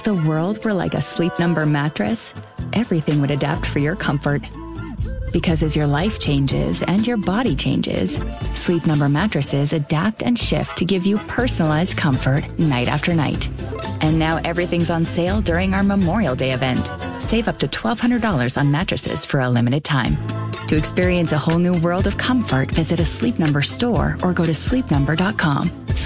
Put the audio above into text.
the world were like a Sleep Number mattress, everything would adapt for your comfort. Because as your life changes and your body changes, Sleep Number mattresses adapt and shift to give you personalized comfort night after night. And now everything's on sale during our Memorial Day event. Save up to $1,200 on mattresses for a limited time. To experience a whole new world of comfort, visit a Sleep Number store or go to sleepnumber.com.